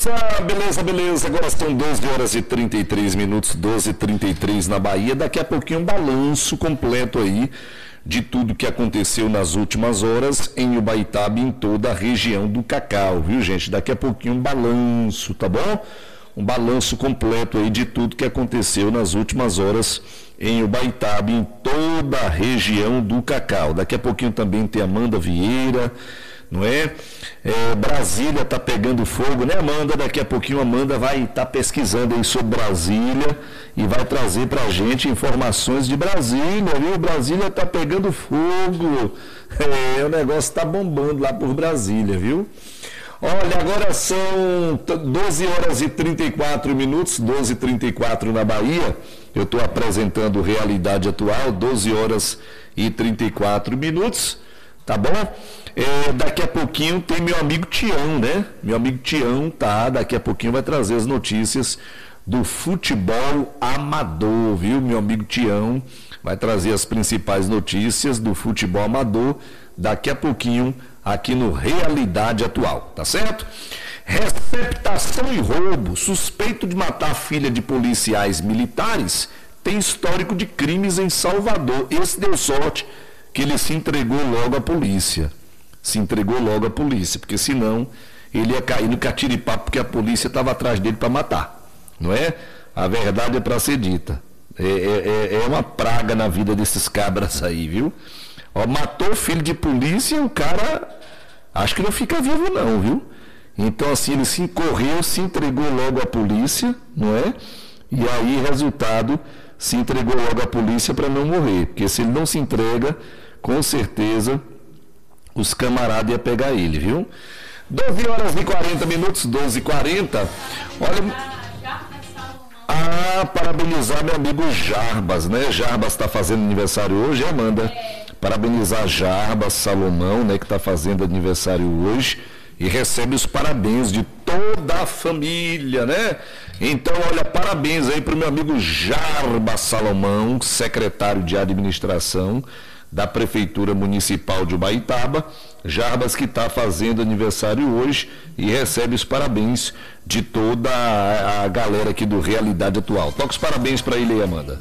Beleza, beleza. Agora são 12 horas e 33 minutos, 12h33 na Bahia. Daqui a pouquinho um balanço completo aí de tudo que aconteceu nas últimas horas em Ubaitaba e em toda a região do Cacau, viu, gente? Daqui a pouquinho um balanço, tá bom? Um balanço completo aí de tudo que aconteceu nas últimas horas em Ubaitaba e em toda a região do Cacau. Daqui a pouquinho também tem Amanda Vieira, não é? Brasília está pegando fogo, né, Amanda? Daqui a pouquinho a Amanda vai estar pesquisando aí sobre Brasília e vai trazer para a gente informações de Brasília, viu? Brasília está pegando fogo, o negócio está bombando lá por Brasília, viu? Olha, agora são 12 horas e 34 minutos, 12h34 na Bahia. Eu estou apresentando Realidade Atual, 12 horas e 34 minutos, tá bom? Daqui a pouquinho tem meu amigo Tião, né? Meu amigo Tião, daqui a pouquinho vai trazer as notícias do futebol amador, viu? Meu amigo Tião vai trazer as principais notícias do futebol amador daqui a pouquinho aqui no Realidade Atual, tá certo? Receptação e roubo, suspeito de matar a filha de policiais militares, tem histórico de crimes em Salvador. Esse deu sorte que ele se entregou logo à polícia. Porque senão ele ia cair no catiripapo, porque a polícia estava atrás dele para matar, não é? A verdade é para ser dita. É uma praga na vida desses cabras aí, viu? Ó, matou o filho de polícia, o cara acho que não fica vivo não, viu? Então assim, ele se entregou logo à polícia, não é? E aí, resultado, se entregou logo à polícia para não morrer, porque se ele não se entrega, com certeza os camaradas iam pegar ele, viu? 12 horas e 40 minutos, 12h40. Olha, parabenizar meu amigo Jarbas, né? Jarbas está fazendo aniversário hoje, Amanda? Parabenizar Jarbas Salomão, né? Que está fazendo aniversário hoje e recebe os parabéns de toda a família, né? Então, olha, parabéns aí para o meu amigo Jarbas Salomão, secretário de administração da Prefeitura Municipal de Ubaitaba. Jarbas que está fazendo aniversário hoje e recebe os parabéns de toda a galera aqui do Realidade Atual. Toca os parabéns para ele aí, Amanda.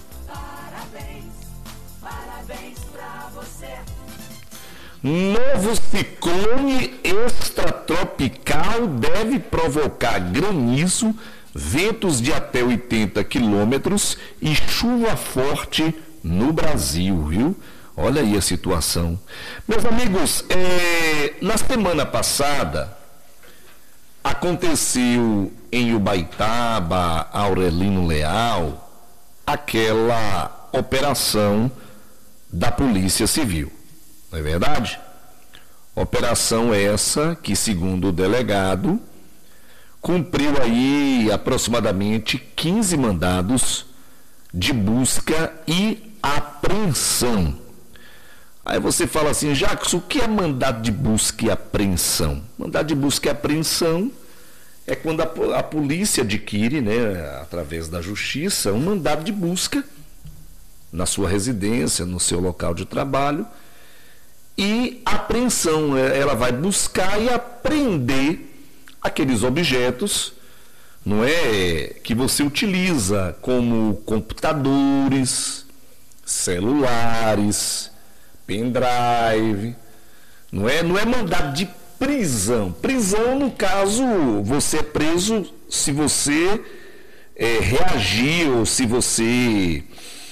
Parabéns para você. Novo ciclone extratropical deve provocar granizo, ventos de até 80 quilômetros e chuva forte no Brasil, viu? Olha aí a situação. Meus amigos, na semana passada aconteceu em Ubaitaba, Aurelino Leal, aquela operação da Polícia Civil, não é verdade? Operação essa que, segundo o delegado, cumpriu aí aproximadamente 15 mandados de busca e apreensão. Aí você fala assim, Jacques, o que é mandado de busca e apreensão? Mandado de busca e apreensão é quando a polícia adquire, né, através da justiça, um mandado de busca na sua residência, no seu local de trabalho, e apreensão, ela vai buscar e apreender aqueles objetos, não é, que você utiliza, como computadores, celulares, pendrive, não é mandado de prisão. Prisão, no caso, você é preso se você reagir ou se você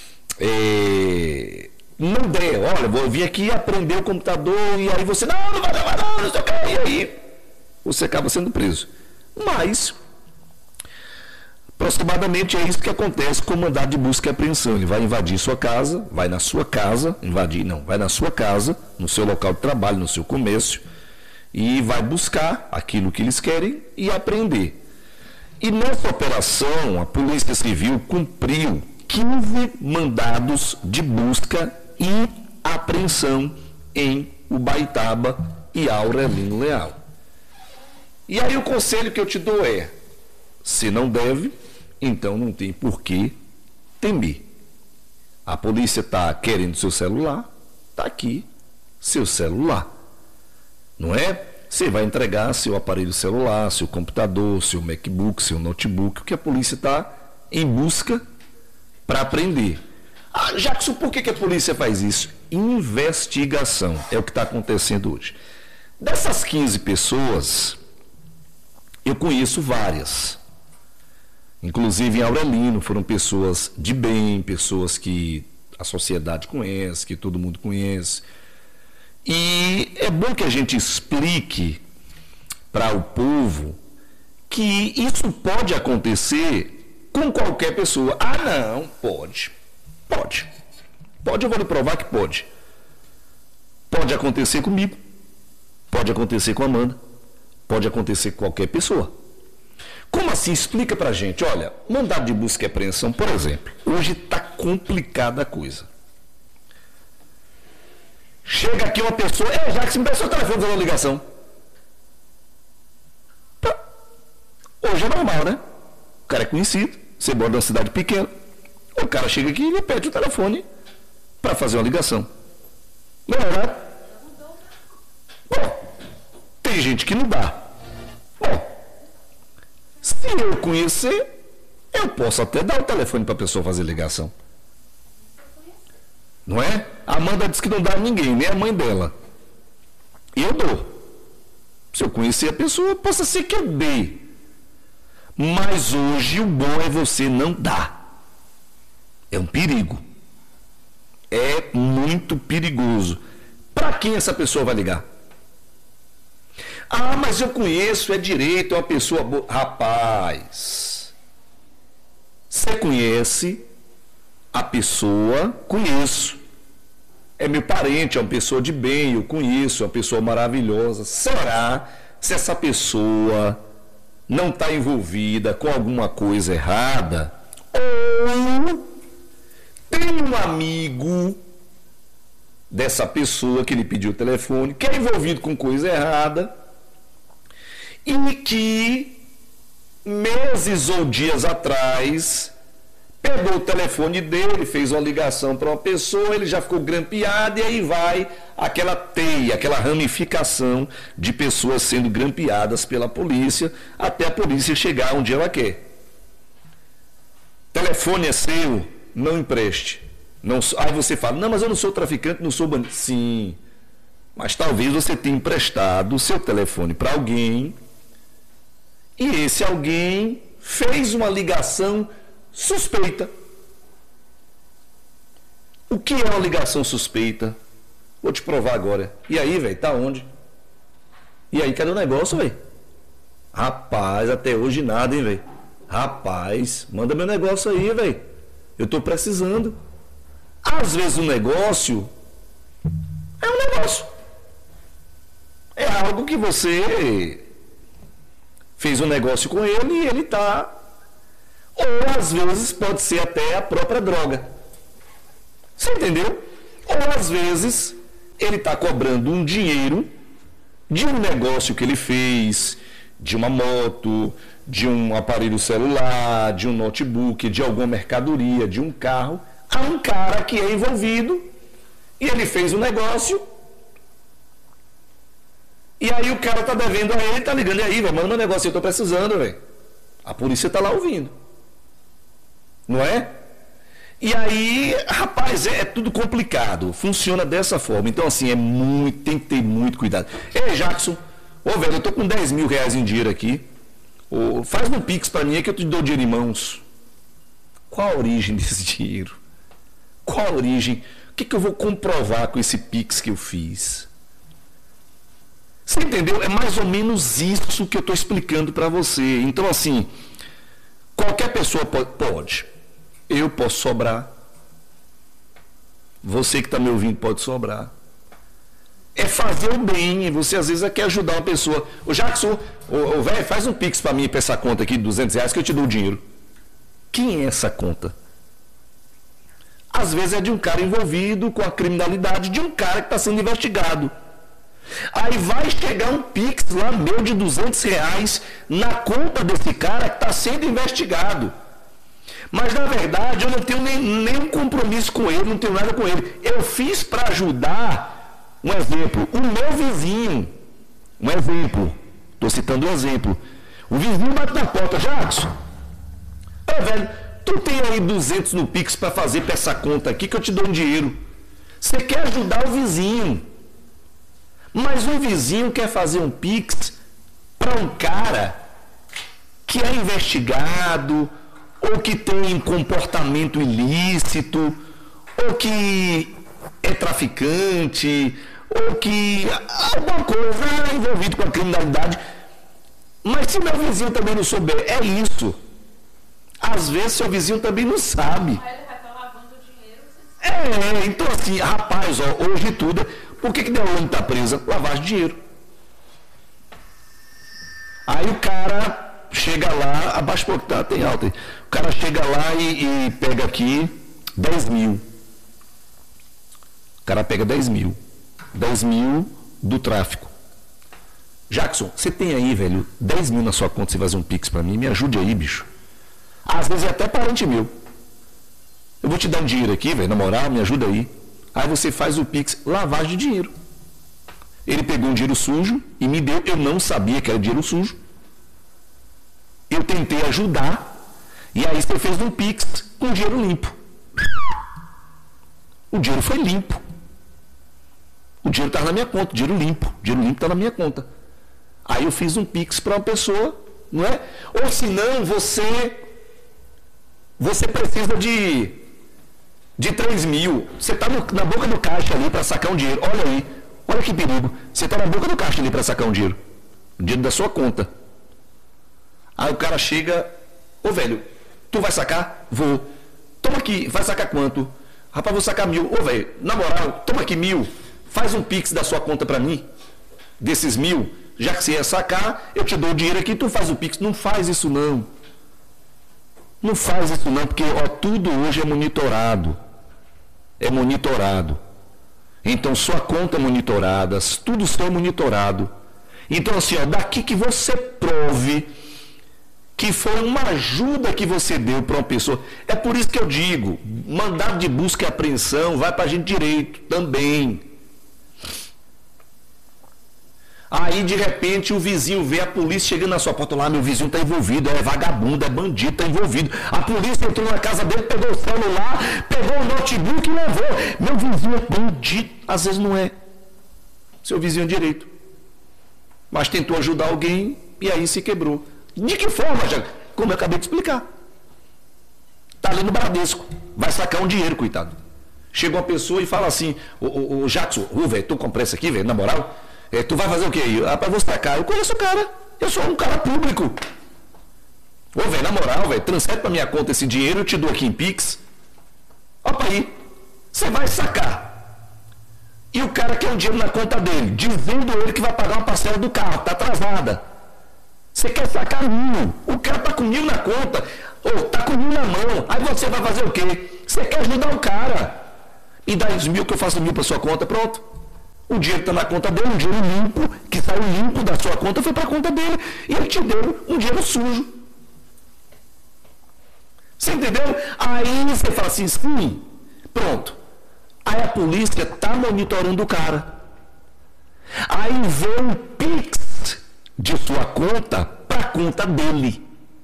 não der. Olha, vou vir aqui aprender o computador e aí você, não vai dar, não sei o que, e aí você acaba sendo preso. Mas aproximadamente é isso que acontece com o mandado de busca e apreensão. Ele vai invadir sua casa, vai na sua casa, vai na sua casa, no seu local de trabalho, no seu comércio, e vai buscar aquilo que eles querem e apreender. E nessa operação, a Polícia Civil cumpriu 15 mandados de busca e apreensão em Ubaitaba e Aurelino Leal. E aí o conselho que eu te dou é, se não deve, então não tem por que temer. A polícia está querendo seu celular, está aqui seu celular, não é? Você vai entregar seu aparelho celular, seu computador, seu MacBook, seu notebook, o que a polícia está em busca para aprender. Ah, Jackson, por que a polícia faz isso? Investigação, é o que está acontecendo hoje. Dessas 15 pessoas, eu conheço várias. Inclusive em Aurelino, foram pessoas de bem, pessoas que a sociedade conhece, que todo mundo conhece. E é bom que a gente explique para o povo que isso pode acontecer com qualquer pessoa. Ah, não, pode. Pode. Pode, eu vou lhe provar que pode. Pode acontecer comigo. Pode acontecer com a Amanda. Pode acontecer com qualquer pessoa. Como assim? Explica pra gente. Olha, mandado de busca e apreensão, por exemplo. Hoje está complicada a coisa. Chega aqui uma pessoa, Jackson, me dá seu telefone fazer uma ligação. Hoje é normal, né? O cara é conhecido, você mora numa cidade pequena, o cara chega aqui e pede o telefone para fazer uma ligação. Não é verdade? Bom, tem gente que não dá. Bom, se eu conhecer, eu posso até dar o telefone para a pessoa fazer ligação. Não é? A Amanda disse que não dá a ninguém, nem a mãe dela. Eu dou. Se eu conhecer a pessoa, possa ser que eu dê. Mas hoje o bom é você não dar. É um perigo. É muito perigoso. Para quem essa pessoa vai ligar? Ah, mas eu conheço, é direito, é uma pessoa boa. Rapaz, você conhece a pessoa, conheço. É meu parente, é uma pessoa de bem, eu conheço, é uma pessoa maravilhosa. Será se essa pessoa não está envolvida com alguma coisa errada? Ou tem um amigo dessa pessoa que lhe pediu o telefone, que é envolvido com coisa errada, e que meses ou dias atrás pegou o telefone dele, fez uma ligação para uma pessoa, ele já ficou grampeado, e aí vai aquela teia, aquela ramificação de pessoas sendo grampeadas pela polícia, até a polícia chegar onde ela quer. Telefone é seu, não empreste. Não, aí você fala, não, mas eu não sou traficante, não sou bandido. Sim, mas talvez você tenha emprestado o seu telefone para alguém, e esse alguém fez uma ligação suspeita. O que é uma ligação suspeita? Vou te provar agora. E aí, velho, tá onde? E aí, cadê o negócio, velho? Rapaz, até hoje nada, hein, velho? Rapaz, manda meu negócio aí, velho. Eu tô precisando. Às vezes o negócio é um negócio. É algo que você fez um negócio com ele e ele tá... Ou às vezes pode ser até a própria droga. Você entendeu? Ou às vezes ele está cobrando um dinheiro de um negócio que ele fez, de uma moto, de um aparelho celular, de um notebook, de alguma mercadoria, de um carro, a um cara que é envolvido e ele fez um negócio e aí o cara está devendo a ele, está ligando, e aí, velho, manda meu negócio, eu estou precisando, velho. A polícia está lá ouvindo. Não é? E aí, rapaz, é tudo complicado. Funciona dessa forma. Então, assim, tem que ter muito cuidado. Ei, Jackson, velho, eu tô com 10 mil reais em dinheiro aqui. Faz um Pix para mim que eu te dou dinheiro em mãos. Qual a origem desse dinheiro? Qual a origem? O que eu vou comprovar com esse Pix que eu fiz? Você entendeu? É mais ou menos isso que eu estou explicando para você. Então, assim, qualquer pessoa pode. Eu posso sobrar. Você que está me ouvindo pode sobrar. É fazer o bem. Você às vezes quer ajudar uma pessoa. O Jackson, velho, faz um Pix para mim, para essa conta aqui de 200 reais que eu te dou o dinheiro. Quem é essa conta? Às vezes é de um cara envolvido com a criminalidade, de um cara que está sendo investigado. Aí vai chegar um Pix lá meu de 200 reais na conta desse cara que está sendo investigado. Mas na verdade eu não tenho nenhum compromisso com ele, não tenho nada com ele. Eu fiz para ajudar, um exemplo, o meu vizinho. Um exemplo. Estou citando um exemplo. O vizinho bate na porta, Jackson. Velho, tu tem aí 200 no Pix para fazer para essa conta aqui que eu te dou um dinheiro. Você quer ajudar o vizinho. Mas o vizinho quer fazer um Pix para um cara que é investigado, ou que tem comportamento ilícito, ou que é traficante, ou que alguma coisa envolvida com a criminalidade. Mas se meu vizinho também não souber, é isso. Às vezes seu vizinho também não sabe. Aí ele vai estar lavando dinheiro. Então assim, rapaz, ó, hoje tudo, por que Deolane está presa? Lavagem de dinheiro. Aí o cara chega lá, abaixa um pouco, tá, tem alta aí. O cara chega lá e pega aqui 10 mil. O cara pega 10 mil. 10 mil do tráfico. Jackson, você tem aí, velho, 10 mil na sua conta, você fazer um Pix pra mim? Me ajude aí, bicho. Às vezes é até parente meu. Eu vou te dar um dinheiro aqui, velho, na moral, me ajuda aí. Aí você faz o Pix, lavagem de dinheiro. Ele pegou um dinheiro sujo e me deu, eu não sabia que era dinheiro sujo. Eu tentei ajudar, e aí você fez um Pix com dinheiro limpo. O dinheiro foi limpo. O dinheiro estava na minha conta, dinheiro limpo está na minha conta. Aí eu fiz um Pix para uma pessoa, não é? Ou se não, você precisa de 3 mil. Você está na boca do caixa ali para sacar um dinheiro. Olha aí, olha que perigo. Você está na boca do caixa ali para sacar um dinheiro. O dinheiro da sua conta. Aí o cara chega, ô velho, tu vai sacar? Vou. Toma aqui, vai sacar quanto? Rapaz, vou sacar 1.000. Ô velho, na moral, toma aqui 1.000. Faz um Pix da sua conta pra mim. Desses 1.000. Já que você ia sacar, eu te dou o dinheiro aqui, tu faz o Pix. Não faz isso não. Não faz isso não, porque ó, tudo hoje é monitorado. É monitorado. Então sua conta é monitorada, tudo seu é monitorado. Então assim, ó, daqui que você prove que foi uma ajuda que você deu para uma pessoa. É por isso que eu digo, mandado de busca e apreensão vai para a gente direito também. Aí, de repente, o vizinho vê a polícia chegando na sua porta lá, meu vizinho está envolvido, é vagabundo, é bandido, está envolvido. A polícia entrou na casa dele, pegou o celular, pegou o notebook e levou. Meu vizinho é bandido. Às vezes não é. Seu vizinho é direito. Mas tentou ajudar alguém e aí se quebrou. De que forma, já? Como eu acabei de explicar. Está ali no Bradesco. Vai sacar um dinheiro, coitado. Chega uma pessoa e fala assim, ô Jackson, velho, tu comprou isso aqui, velho, na moral? Tu vai fazer o quê aí? Ah, para vou sacar. Eu conheço o cara. Eu sou um cara público. Ô, velho, na moral, velho, transfere para minha conta esse dinheiro, eu te dou aqui em Pix. Opa aí. Você vai sacar. E o cara quer o dinheiro na conta dele, dizendo ele que vai pagar uma parcela do carro, está atrasada. Você quer sacar 1.000. O cara está com 1.000 na conta, ou está com 1.000 na mão. Aí você vai fazer o quê? Você quer ajudar o cara. E dá os 1.000 que eu faço 1.000 para sua conta, pronto. O dinheiro está na conta dele, um dinheiro limpo, que saiu limpo da sua conta, foi para a conta dele. E ele te deu um dinheiro sujo. Você entendeu? Aí você fala assim, sim, pronto. Aí a polícia está monitorando o cara. Aí vê um Pix de sua conta para a conta dele.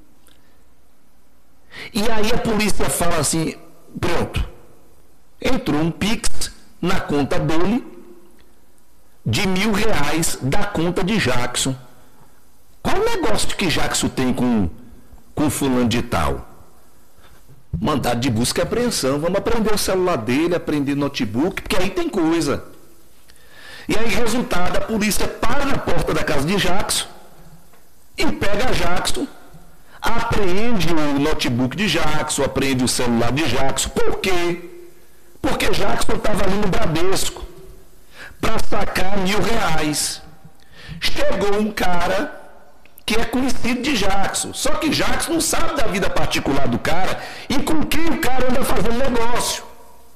E aí a polícia fala assim, pronto, entrou um Pix na conta dele de R$1.000 da conta de Jackson. Qual o negócio que Jackson tem com fulano de tal? Mandado de busca e apreensão. Vamos aprender o celular dele, aprender notebook, porque aí tem coisa. E aí, resultado, a polícia para na porta da casa de Jackson e pega Jackson, apreende o notebook de Jackson, apreende o celular de Jackson. Por quê? Porque Jackson estava ali no Bradesco para sacar R$1.000. Chegou um cara que é conhecido de Jackson, só que Jackson não sabe da vida particular do cara e com quem o cara anda fazendo negócio.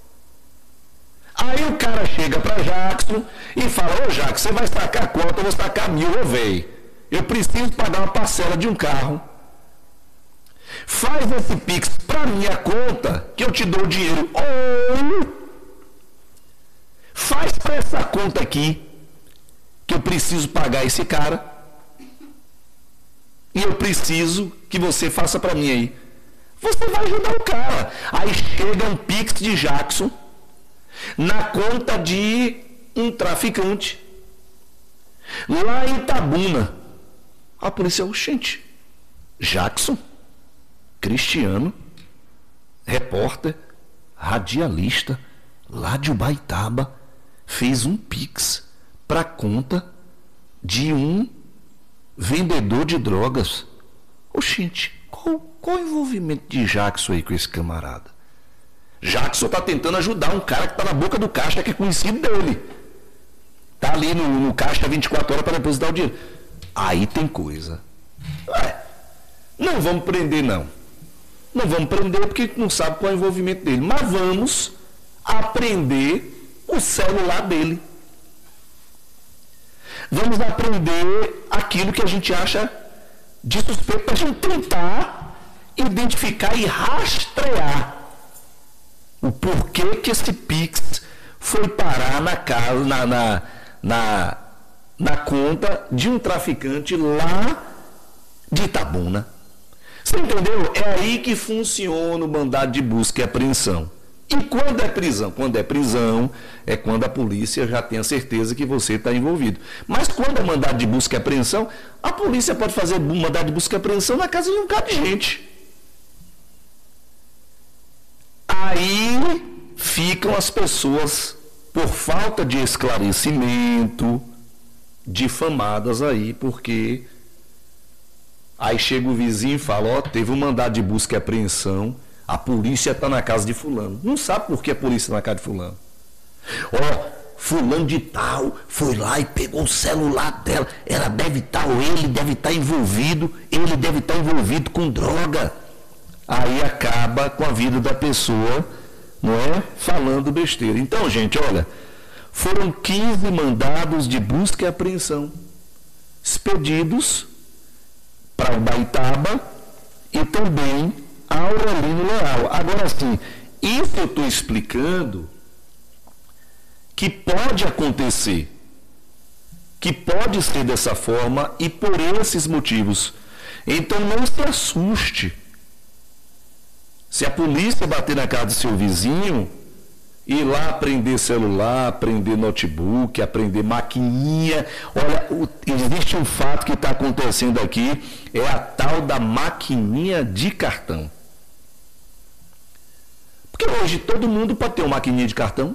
Aí o cara chega para Jackson e fala, ô Jackson, você vai sacar quanto? Eu vou sacar 1.000, ô velho. Eu preciso pagar uma parcela de um carro. Faz esse Pix para minha conta, que eu te dou o dinheiro. Ou faz para essa conta aqui, que eu preciso pagar esse cara e eu preciso que você faça para mim aí. Você vai ajudar o cara. Aí chega um Pix de Jackson na conta de um traficante lá em Itabuna. A polícia, oxente, Jackson, Cristiano, repórter, radialista, lá de Ubaitaba, fez um Pix para a conta de um vendedor de drogas. Oxente, qual o envolvimento de Jackson aí com esse camarada? Jackson está tentando ajudar um cara que está na boca do caixa, que é conhecido dele. Está ali no caixa 24 horas para depositar o dinheiro. Aí tem coisa. Não vamos prender, não. Não vamos prender porque não sabe qual é o envolvimento dele. Mas vamos apreender o celular dele. Vamos aprender aquilo que a gente acha de suspeito para a gente tentar identificar e rastrear o porquê que esse Pix foi parar na casa, na conta de um traficante lá de Itabuna. Você entendeu? É aí que funciona o mandado de busca e apreensão. E quando é prisão? Quando é prisão, é quando a polícia já tem a certeza que você está envolvido. Mas quando é mandado de busca e apreensão, a polícia pode fazer mandado de busca e apreensão na casa de um bocado de gente. Aí ficam as pessoas, por falta de esclarecimento, difamadas aí, porque aí chega o vizinho e fala, ó, teve um mandado de busca e apreensão, a polícia está na casa de fulano. Não sabe por que a polícia está na casa de fulano. Ó, fulano de tal foi lá e pegou o celular dela. Ela deve estar, ou ele deve estar envolvido, ele deve estar envolvido com droga. Aí acaba com a vida da pessoa, não é? Falando besteira. Então, gente, olha, foram 15 mandados de busca e apreensão expedidos para Ubaitaba e também a Aurelino Leal. Agora sim, isso eu estou explicando que pode acontecer, que pode ser dessa forma e por esses motivos. Então não se assuste. Se a polícia bater na casa do seu vizinho, ir lá aprender celular, aprender notebook, aprender maquininha. Olha, existe um fato que está acontecendo aqui, é a tal da maquininha de cartão. Porque hoje todo mundo pode ter uma maquininha de cartão.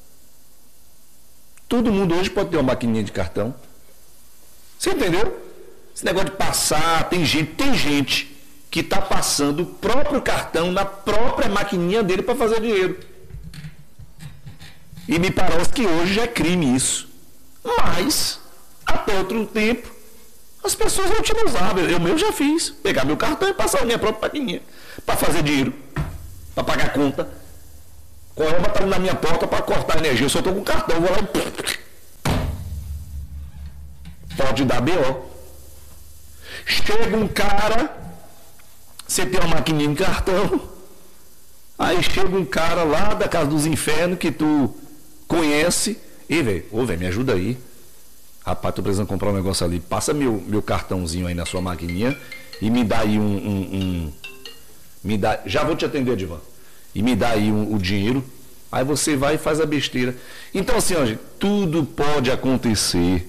Todo mundo hoje pode ter uma maquininha de cartão. Você entendeu? Esse negócio de passar, tem gente que está passando o próprio cartão na própria maquininha dele para fazer dinheiro. E me parece que hoje já é crime isso. Mas, até outro tempo, as pessoas não utilizavam. Eu já fiz. Pegar meu cartão e passar a minha própria maquininha. Para fazer dinheiro. Para pagar a conta. Correio está na minha porta para cortar a energia. Eu só estou com o cartão. Vou lá e... Pode dar BO. Chega um cara... Você tem uma maquininha de cartão, aí chega um cara lá da casa dos infernos que tu conhece, e velho, me ajuda aí. Rapaz, tô precisando comprar um negócio ali, passa meu cartãozinho aí na sua maquininha e me dá aí já vou te atender, Divan, e me dá aí o dinheiro, aí você vai e faz a besteira. Então assim, ó, gente, tudo pode acontecer.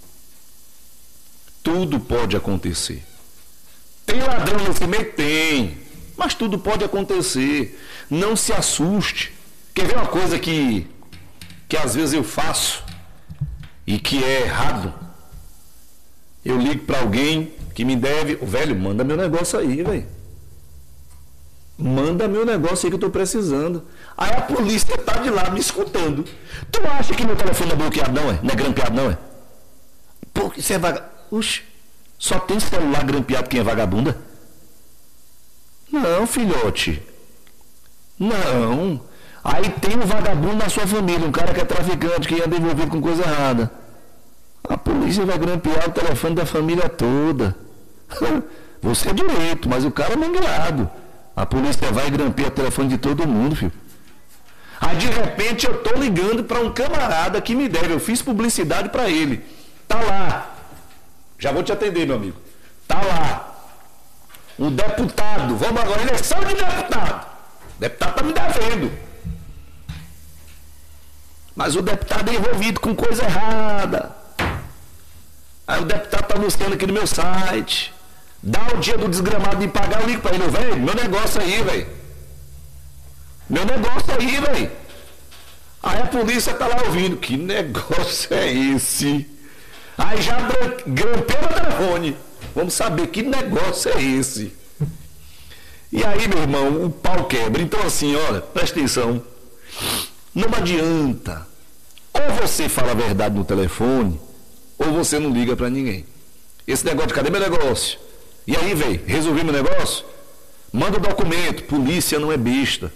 Tudo pode acontecer. Tem ladrão nesse meio? Tem. Mas tudo pode acontecer. Não se assuste. Quer ver uma coisa que às vezes eu faço e que é errado? Eu ligo para alguém que me deve. Velho, manda meu negócio aí, velho. Manda meu negócio aí que eu estou precisando. Aí a polícia tá de lá me escutando. Tu acha que meu telefone é bloqueado, não é? Não é grampeado, não é? Porque você é vagabundo. Oxe. Só tem celular grampeado quem é vagabunda? Não, filhote. Não. Aí tem um vagabundo na sua família, um cara que é traficante, que anda envolvido com coisa errada. A polícia vai grampear o telefone da família toda. Você é direito, mas o cara é mangueado. A polícia vai grampear o telefone de todo mundo, filho. Aí de repente eu estou ligando para um camarada que me deve, eu fiz publicidade para ele. Tá lá. Já vou te atender, meu amigo. Tá lá. O deputado. Vamos agora, eleição de deputado. O deputado tá me devendo. Mas o deputado é envolvido com coisa errada. Aí o deputado tá buscando aqui no meu site. Dá o dia do desgramado de pagar, eu ligo pra ele, velho, meu negócio aí, velho. Meu negócio aí, velho. Aí a polícia tá lá ouvindo. Que negócio é esse? Aí já grampei no telefone. Vamos saber que negócio é esse. E aí, meu irmão, o pau quebra. Então assim, olha, presta atenção. Não adianta. Ou você fala a verdade no telefone, ou você não liga pra ninguém. Esse negócio de cadê meu negócio? E aí, velho, resolvi meu negócio? Manda o documento. Polícia não é besta.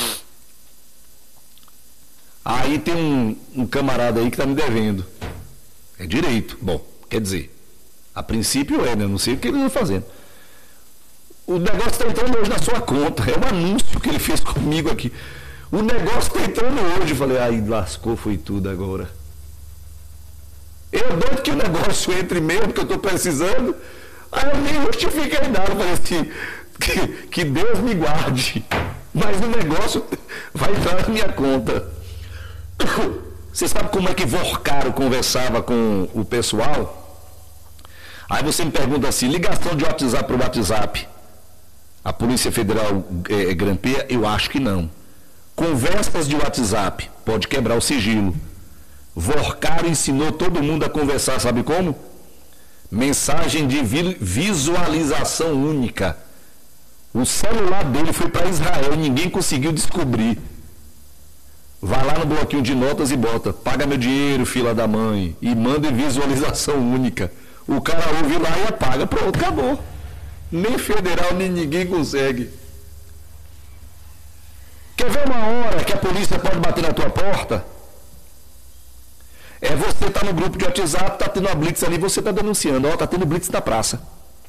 Aí tem um camarada aí que tá me devendo. É direito. Bom, quer dizer, a princípio é, né? Não sei o que ele está fazendo. O negócio está entrando hoje na sua conta. É um anúncio que ele fez comigo aqui. O negócio está entrando hoje. Eu falei, ai, lascou, foi tudo agora. Eu doido que o negócio entre mesmo, que eu estou precisando. Aí eu nem justifiquei nada. Eu falei assim, que Deus me guarde. Mas o negócio vai entrar na minha conta. Você sabe como é que Vorcaro conversava com o pessoal? Aí você me pergunta assim, ligação de WhatsApp para o WhatsApp. A Polícia Federal grampeia? Eu acho que não. Conversas de WhatsApp, pode quebrar o sigilo. Vorcaro ensinou todo mundo a conversar, sabe como? Mensagem de visualização única. O celular dele foi para Israel e ninguém conseguiu descobrir. Vai lá no bloquinho de notas e bota, paga meu dinheiro, filha da mãe, e manda em visualização única. O cara ouve lá e apaga, pronto, acabou. Nem federal, nem ninguém consegue. Quer ver uma hora que a polícia pode bater na tua porta? É você tá no grupo de WhatsApp, tá tendo uma blitz ali, você tá denunciando, ó, tá tendo blitz na praça.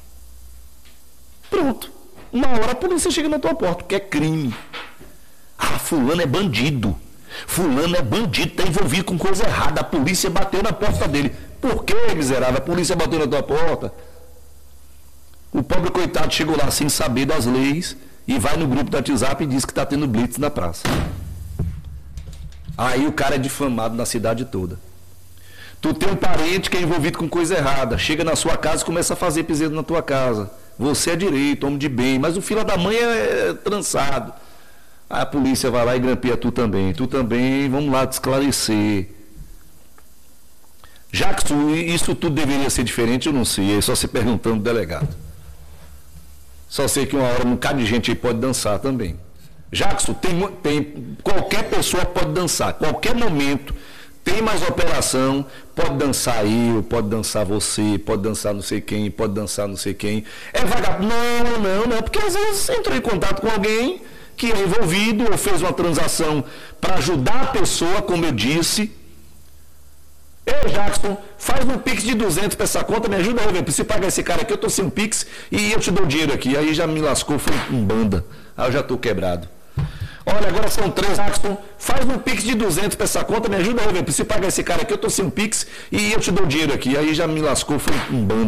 Pronto. Uma hora a polícia chega na tua porta, que é crime. Ah, fulano é bandido. Fulano é bandido, tá envolvido com coisa errada. A polícia bateu na porta dele. Por que, miserável? A polícia bateu na tua porta. O pobre coitado chegou lá sem saber das leis e vai no grupo do WhatsApp e diz que tá tendo blitz na praça. Aí o cara é difamado na cidade toda. Tu tem um parente que é envolvido com coisa errada. Chega na sua casa e começa a fazer piseiro na tua casa. Você é direito, homem de bem, mas o filho da mãe é trançado. A polícia vai lá e grampeia tu também. Tu também, vamos lá te esclarecer. Jackson, isso tudo deveria ser diferente, eu não sei. É só se perguntando do delegado. Só sei que uma hora um bocado de gente aí pode dançar também. Jackson, qualquer pessoa pode dançar. Qualquer momento, tem mais operação, pode dançar eu, pode dançar você, pode dançar não sei quem, pode dançar não sei quem. É vagabundo. Não, porque às vezes você entrou em contato com alguém que é envolvido ou fez uma transação para ajudar a pessoa, como eu disse. Ei, Jackson, faz um Pix de 200 para essa conta, me ajuda aí, velho. Se pagar esse cara aqui, eu tô sem um Pix e eu te dou dinheiro aqui. Aí já me lascou, foi em banda. Aí eu já tô quebrado. Olha, agora são 3, Jackson, faz um Pix de 200 para essa conta, me ajuda aí, velho. Se pagar esse cara aqui, eu tô sem um Pix e eu te dou dinheiro aqui. Aí já me lascou, foi em banda.